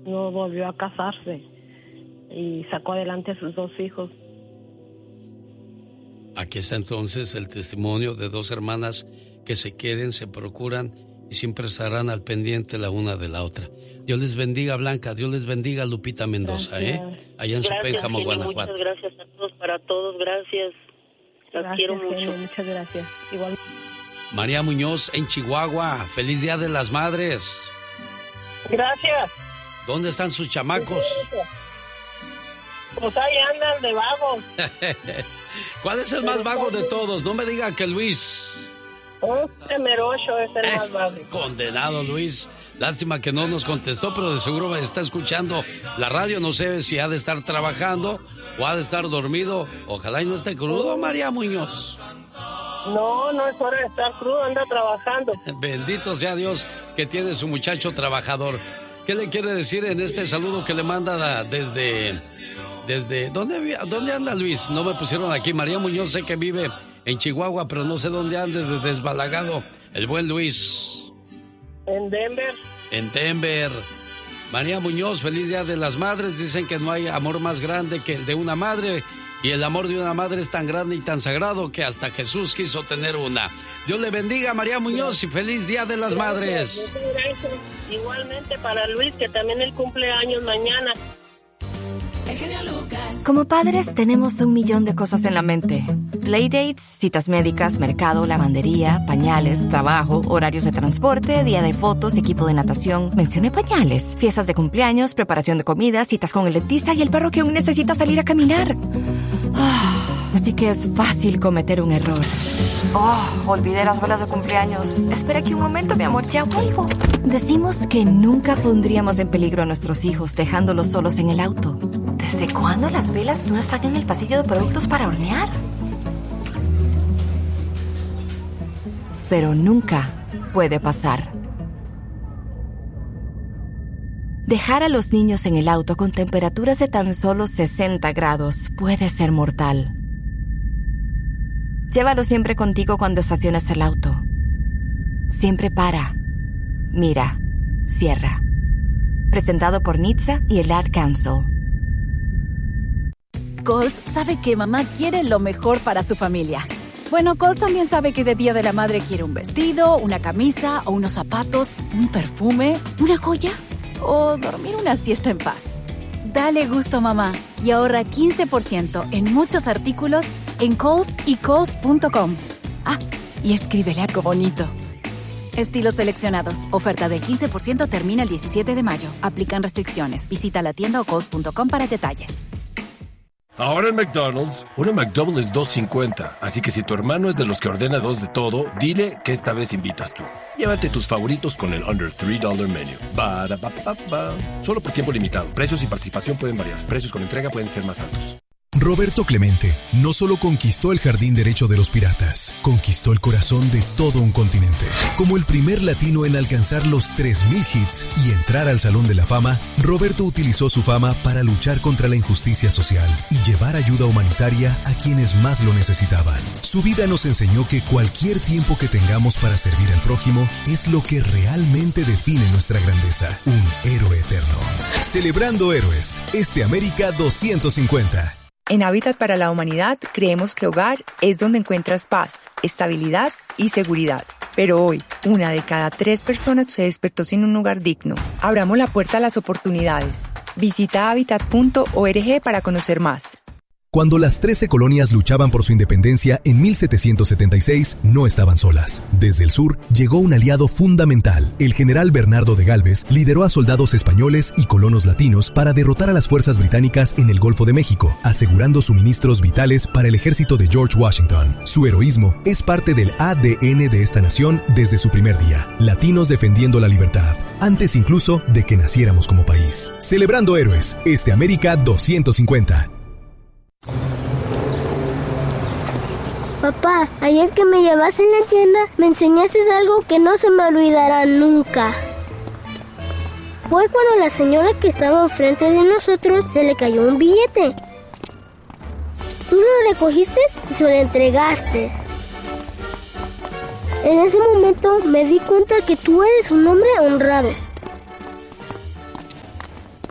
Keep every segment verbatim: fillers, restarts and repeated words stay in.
no volvió a casarse y sacó adelante a sus dos hijos. Aquí está entonces el testimonio de dos hermanas que se quieren, se procuran y siempre estarán al pendiente la una de la otra. Dios les bendiga, Blanca. Dios les bendiga, Lupita Mendoza, gracias. ¿eh? Allá en su Pénjamo, Guanajuato. Muchas gracias a todos, para todos, gracias. Las gracias, quiero mucho. Genio, muchas gracias. Igual. María Muñoz en Chihuahua. Feliz Día de las Madres. Gracias. ¿Dónde están sus chamacos? Pues ahí andan de vagos. ¿Cuál es el más vago de todos? No me diga que Luis. Este Merocho es el más vago. Condenado, Luis. Lástima que no nos contestó, pero de seguro está escuchando la radio. No sé si ha de estar trabajando o ha de estar dormido. Ojalá y no esté crudo, María Muñoz. No, no es hora de estar crudo, anda trabajando. Bendito sea Dios que tiene su muchacho trabajador. ¿Qué le quiere decir en este saludo que le manda desde... desde ¿dónde, ¿Dónde anda Luis? No me pusieron aquí. María Muñoz sé que vive en Chihuahua, pero no sé dónde ande de desbalagado el buen Luis. En Denver. En Denver. María Muñoz, feliz Día de las Madres. Dicen que no hay amor más grande que el de una madre. Y el amor de una madre es tan grande y tan sagrado que hasta Jesús quiso tener una. Dios le bendiga, María Muñoz, y feliz Día de las gracias, Madres. Gracias. Igualmente para Luis, que también él cumple años mañana. Como padres tenemos un millón de cosas en la mente. Playdates, citas médicas, mercado, lavandería, pañales, trabajo, horarios de transporte, día de fotos, equipo de natación. Mencioné pañales, fiestas de cumpleaños, preparación de comida, citas con el dentista y el perro que aún necesita salir a caminar. Oh, así que es fácil cometer un error. Oh, olvidé las velas de cumpleaños. Espera aquí un momento, mi amor, ya vuelvo. Decimos que nunca pondríamos en peligro a nuestros hijos dejándolos solos en el auto. ¿Desde cuándo las velas no están en el pasillo de productos para hornear? Pero nunca puede pasar. Dejar a los niños en el auto con temperaturas de tan solo sesenta grados puede ser mortal. Llévalo siempre contigo cuando estaciones el auto. Siempre para, mira, cierra. Presentado por N H T S A y el Ad Council. Coles sabe que mamá quiere lo mejor para su familia. Bueno, Coles también sabe que de Día de la Madre quiere un vestido, una camisa o unos zapatos, un perfume, una joya o dormir una siesta en paz. Dale gusto a mamá y ahorra quince por ciento en muchos artículos en Coles y Coles punto com. Ah, y escríbele algo bonito. Estilos seleccionados. Oferta del quince por ciento termina el diecisiete de mayo. Aplican restricciones. Visita la tienda o Coles punto com para detalles. Ahora en McDonald's, una McDouble es dos cincuenta, así que si tu hermano es de los que ordena dos de todo, dile que esta vez invitas tú. Llévate tus favoritos con el Under tres dólares Menu. Ba-da-ba-ba-ba. Solo por tiempo limitado. Precios y participación pueden variar. Precios con entrega pueden ser más altos. Roberto Clemente no solo conquistó el jardín derecho de los piratas, conquistó el corazón de todo un continente. Como el primer latino en alcanzar los tres mil hits y entrar al Salón de la Fama, Roberto utilizó su fama para luchar contra la injusticia social y llevar ayuda humanitaria a quienes más lo necesitaban. Su vida nos enseñó que cualquier tiempo que tengamos para servir al prójimo es lo que realmente define nuestra grandeza. Un héroe eterno. Celebrando héroes, este América doscientos cincuenta. En Hábitat para la Humanidad creemos que hogar es donde encuentras paz, estabilidad y seguridad. Pero hoy, una de cada tres personas se despertó sin un lugar digno. Abramos la puerta a las oportunidades. Visita hábitat punto org para conocer más. Cuando las trece colonias luchaban por su independencia en mil setecientos setenta y seis, no estaban solas. Desde el sur llegó un aliado fundamental. El general Bernardo de Gálvez lideró a soldados españoles y colonos latinos para derrotar a las fuerzas británicas en el Golfo de México, asegurando suministros vitales para el ejército de George Washington. Su heroísmo es parte del A D N de esta nación desde su primer día. Latinos defendiendo la libertad, antes incluso de que naciéramos como país. Celebrando héroes, este América doscientos cincuenta. Papá, ayer que me llevaste en la tienda, me enseñaste algo que no se me olvidará nunca. Fue cuando la señora que estaba enfrente de nosotros se le cayó un billete. Tú lo recogiste y se lo entregaste. En ese momento me di cuenta que tú eres un hombre honrado.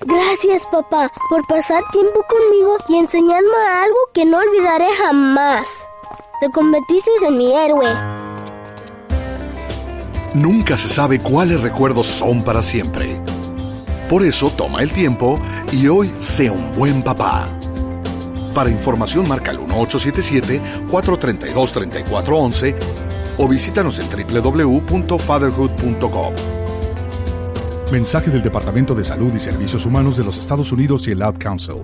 Gracias, papá, por pasar tiempo conmigo y enseñarme algo que no olvidaré jamás. Te convertiste en mi héroe. Nunca se sabe cuáles recuerdos son para siempre. Por eso toma el tiempo y hoy sé un buen papá. Para información marca el uno ocho siete siete, cuatro tres dos, tres cuatro uno uno o visítanos en doble u doble u doble u punto fatherhood punto com. Mensaje del Departamento de Salud y Servicios Humanos de los Estados Unidos y el Ad Council.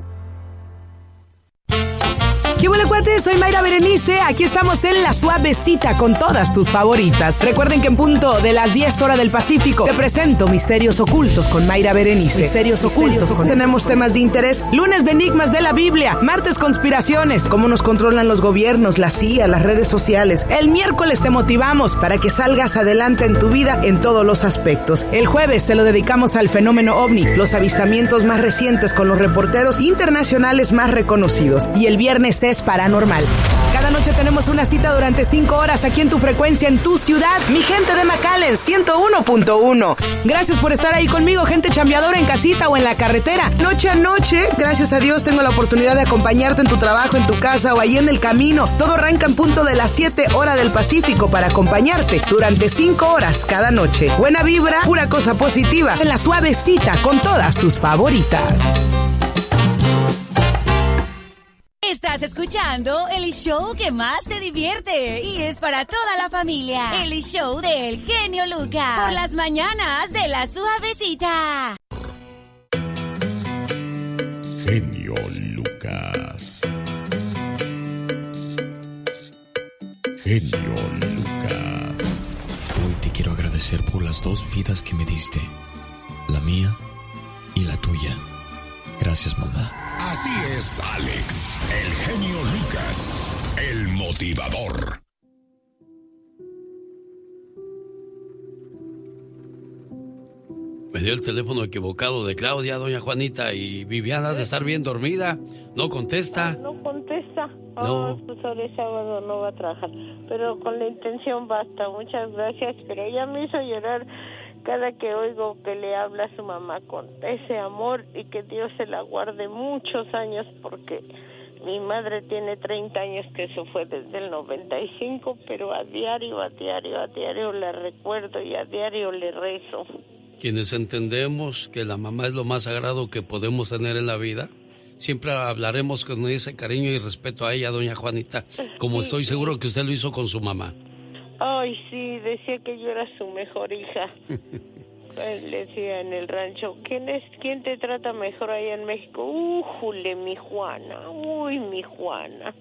¿Qué huele, cuates? Soy Mayra Berenice. Aquí estamos en La Suavecita con todas tus favoritas. Recuerden que en punto de las diez horas del Pacífico te presento Misterios Ocultos con Mayra Berenice. Misterios, Misterios Ocultos. Tenemos temas de interés. Lunes de Enigmas de la Biblia. Martes Conspiraciones. Cómo nos controlan los gobiernos, la C I A, las redes sociales. El miércoles te motivamos para que salgas adelante en tu vida en todos los aspectos. El jueves se lo dedicamos al fenómeno ovni, los avistamientos más recientes con los reporteros internacionales más reconocidos. Y el viernes es paranormal. Cada noche tenemos una cita durante cinco horas aquí en tu frecuencia, en tu ciudad. Mi gente de McAllen, ciento uno punto uno. Gracias por estar ahí conmigo, gente chambeadora en casita o en la carretera. Noche a noche, gracias a Dios, tengo la oportunidad de acompañarte en tu trabajo, en tu casa o ahí en el camino. Todo arranca en punto de las siete horas del Pacífico para acompañarte durante cinco horas cada noche. Buena vibra, pura cosa positiva. En La Suavecita con todas tus favoritas. Estás escuchando el show que más te divierte y es para toda la familia. El show del genio Lucas. Por las mañanas de La Suavecita. Genio Lucas. Genio Lucas. Hoy te quiero agradecer por las dos vidas que me diste. La mía y la tuya. Gracias, mamá. Así es, Alex, el genio Lucas, el motivador. Me dio el teléfono equivocado de Claudia, doña Juanita, y Viviana ha de estar bien dormida. No contesta. No contesta. No. Oh, pues ahora es sábado, no va a trabajar. Pero con la intención basta. Muchas gracias. Pero ella me hizo llorar cada que oigo que le habla a su mamá con ese amor y que Dios se la guarde muchos años, porque mi madre tiene treinta años que eso fue desde el noventa y cinco, pero a diario, a diario, a diario la recuerdo y a diario le rezo. Quienes entendemos que la mamá es lo más sagrado que podemos tener en la vida, siempre hablaremos con ese cariño y respeto a ella, doña Juanita, como sí, estoy seguro que usted lo hizo con su mamá. Ay, sí, decía que yo era su mejor hija. Él decía en el rancho, ¿quién es, quién te trata mejor allá en México? ¡Újule, mi Juana! ¡Uy, mi Juana!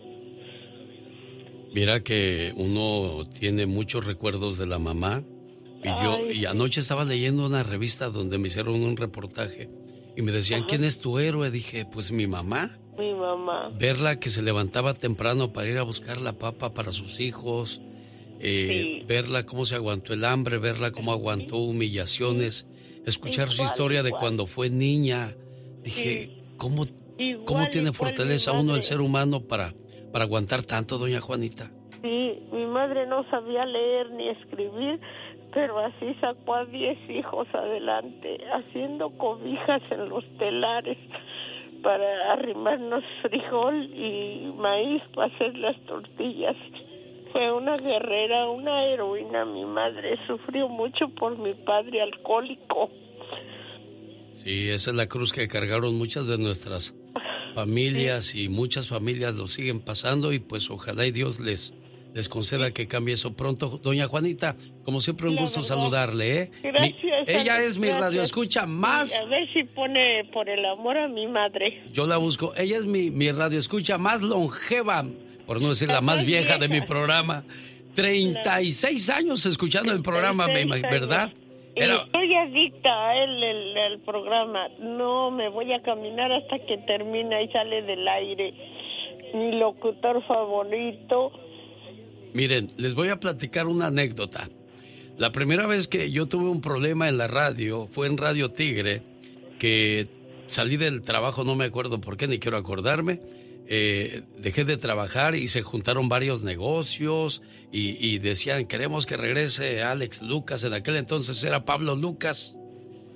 Mira que uno tiene muchos recuerdos de la mamá. Y yo, Ay, y anoche estaba leyendo una revista donde me hicieron un reportaje y me decían, ajá, ¿quién es tu héroe? Dije, pues mi mamá. Mi mamá. Verla que se levantaba temprano para ir a buscar la papa para sus hijos. Eh, sí. Verla cómo se aguantó el hambre, verla cómo aguantó humillaciones, escuchar igual, su historia igual. de cuando fue niña. Dije, sí. ¿cómo, igual, ¿cómo tiene fortaleza uno el ser humano para, para aguantar tanto, doña Juanita? Sí, mi madre no sabía leer ni escribir, pero así sacó a diez hijos adelante, haciendo cobijas en los telares para arrimarnos frijol y maíz para hacer las tortillas. Fue una guerrera, una heroína. Mi madre sufrió mucho por mi padre alcohólico. Sí, esa es la cruz que cargaron muchas de nuestras familias, sí. Y muchas familias lo siguen pasando y pues ojalá y Dios les, les conceda que cambie eso pronto. Doña Juanita, como siempre un la gusto verdad. saludarle, ¿eh? Gracias. Mi, ella es mi gracias. radioescucha más... A ver si pone por el amor a mi madre. Yo la busco. Ella es mi, mi radioescucha más longeva, por no decir la, la más, más vieja, vieja de mi programa. treinta y seis años escuchando el programa, ¿verdad? Era... Estoy adicta a él, el, el programa. No, me voy a caminar hasta que termina y sale del aire. Mi locutor favorito. Miren, les voy a platicar una anécdota. La primera vez que yo tuve un problema en la radio fue en Radio Tigre, que salí del trabajo, no me acuerdo por qué, ni quiero acordarme. Eh, dejé de trabajar y se juntaron varios negocios y, y decían, queremos que regrese Alex Lucas. En aquel entonces era Pablo Lucas.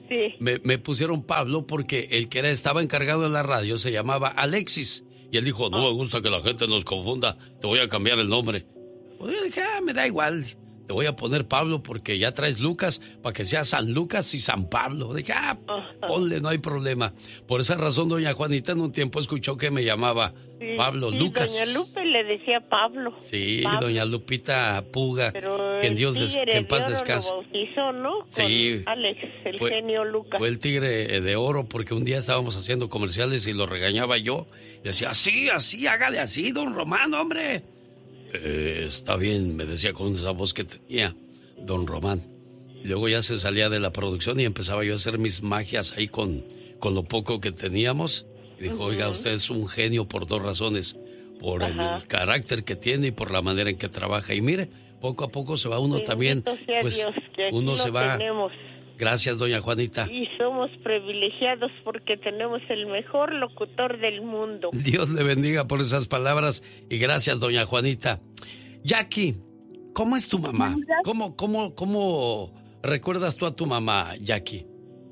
Sí. Me, me pusieron Pablo porque el que era, estaba encargado de la radio se llamaba Alexis. Y él dijo, no me gusta que la gente nos confunda, te voy a cambiar el nombre. Pues yo dije, ah, me da igual, te voy a poner Pablo porque ya traes Lucas para que sea San Lucas y San Pablo. Dije, ah, ponle, no hay problema. Por esa razón, doña Juanita en un tiempo escuchó que me llamaba sí, Pablo sí, Lucas. Doña Lupe le decía Pablo. Sí, Pablo. Doña Lupita Puga, pero que en Dios des, que en paz descanse. Lo bautizó, ¿no? Con sí, Alex, el fue, genio Lucas. Fue el tigre de oro porque un día estábamos haciendo comerciales y lo regañaba yo. Y decía, así, así, hágale así, don Román, hombre. Eh, está bien, me decía con esa voz que tenía don Román. Y luego ya se salía de la producción y empezaba yo a hacer mis magias ahí con, con lo poco que teníamos. Y dijo, uh-huh. oiga, usted es un genio por dos razones. Por el, el carácter que tiene y por la manera en que trabaja. Y mire, poco a poco se va uno Bendito también. Sea pues Dios, que aquí uno se va. Tenemos. Gracias, doña Juanita. Y somos privilegiados porque tenemos el mejor locutor del mundo. Dios le bendiga por esas palabras y gracias, doña Juanita. Jackie, ¿cómo es tu mamá? ¿Cómo, cómo, cómo recuerdas tú a tu mamá, Jackie?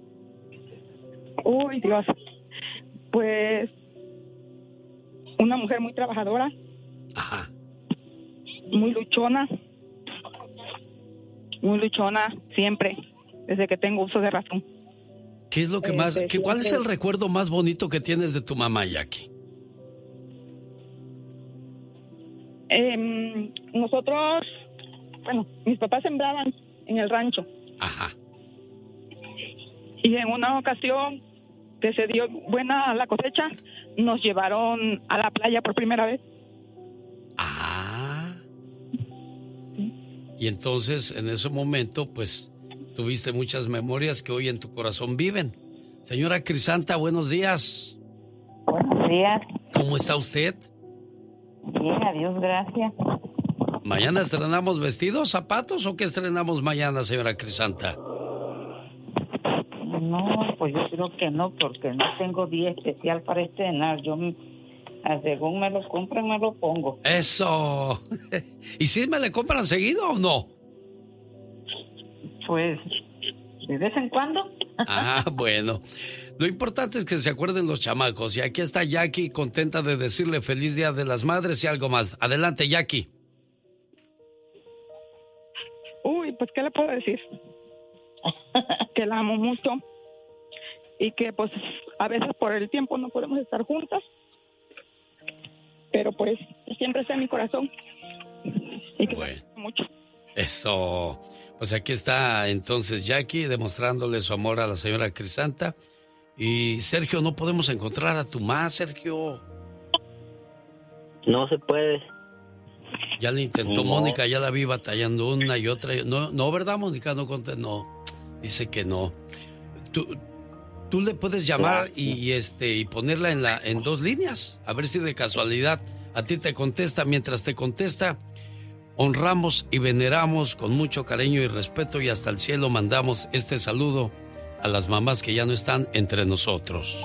Uy, Dios. Pues una mujer muy trabajadora. Ajá. Muy luchona. Muy luchona siempre. Desde que tengo uso de razón. ¿Qué es lo que eh, más, qué, cuál es el recuerdo más bonito que tienes de tu mamá, Jackie? Eh, nosotros, bueno, mis papás sembraban en el rancho. Ajá. Y en una ocasión que se dio buena la cosecha, nos llevaron a la playa por primera vez. Ah. Y entonces, en ese momento, pues, tuviste muchas memorias que hoy en tu corazón viven. Señora Crisanta, buenos días. Buenos días. ¿Cómo está usted? Bien, adiós, gracias. ¿Mañana estrenamos vestidos, zapatos o qué estrenamos mañana, señora Crisanta? No, pues yo creo que no, porque no tengo día especial para estrenar. Yo, según me lo compran, me lo pongo. ¡Eso! ¿Y si me le compran seguido o no? Pues, de vez en cuando. Ah, bueno. Lo importante es que se acuerden los chamacos. Y aquí está Jackie, contenta de decirle feliz Día de las Madres y algo más. Adelante, Jackie. Uy, pues, ¿qué le puedo decir? Que la amo mucho. Y que, pues, a veces por el tiempo no podemos estar juntas. Pero, pues, siempre está en mi corazón. Y que bueno. la amo mucho. Eso... Pues aquí está entonces Jackie demostrándole su amor a la señora Crisanta. Y Sergio, no podemos encontrar a tu mamá, Sergio. No se puede. Ya le intentó no. Mónica, ya la vi batallando una y otra. No, no, ¿verdad, Mónica? No, no. Dice que no. Tú, tú le puedes llamar y, y este y ponerla en la en dos líneas. A ver si de casualidad a ti te contesta. Mientras te contesta, honramos y veneramos con mucho cariño y respeto y hasta el cielo mandamos este saludo a las mamás que ya no están entre nosotros.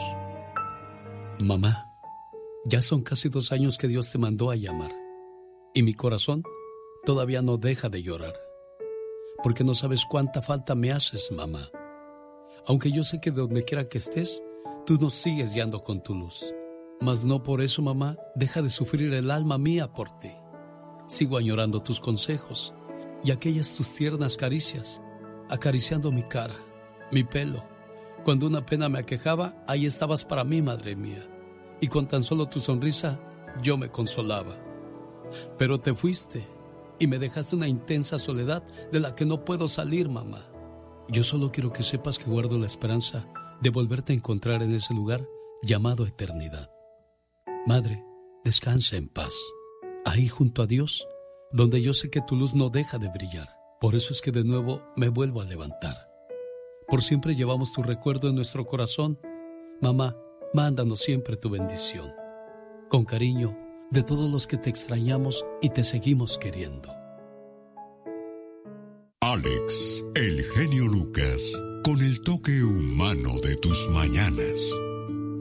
Mamá, ya son casi dos años que Dios te mandó a llamar y mi corazón todavía no deja de llorar porque no sabes cuánta falta me haces, mamá. Aunque yo sé que donde quiera que estés, tú nos sigues guiando con tu luz. Mas no por eso, mamá, deja de sufrir el alma mía por ti. Sigo añorando tus consejos y aquellas tus tiernas caricias, acariciando mi cara, mi pelo. Cuando una pena me aquejaba, ahí estabas para mí, madre mía. Y con tan solo tu sonrisa, yo me consolaba. Pero te fuiste y me dejaste una intensa soledad de la que no puedo salir, mamá. Yo solo quiero que sepas que guardo la esperanza de volverte a encontrar en ese lugar llamado eternidad. Madre, descansa en paz. Ahí junto a Dios, donde yo sé que tu luz no deja de brillar. Por eso es que de nuevo me vuelvo a levantar. Por siempre llevamos tu recuerdo en nuestro corazón. Mamá, mándanos siempre tu bendición. Con cariño, de todos los que te extrañamos y te seguimos queriendo. Alex, el genio Lucas, con el toque humano de tus mañanas.